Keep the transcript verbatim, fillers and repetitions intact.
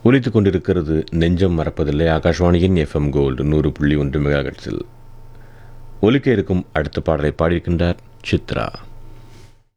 ஒலித்துக் கொண்டிருக்கிறது நெஞ்சம் மறப்பதில்லை. ஆகாஷ்வாணியின் எஃப்எம் கோல்டு நூறு புள்ளி ஒன்று மெகாஹெர்ட்ஸில் ஒலிக்க இருக்கும் அடுத்த பாடலை பாடியிருக்கின்றார் சித்ரா.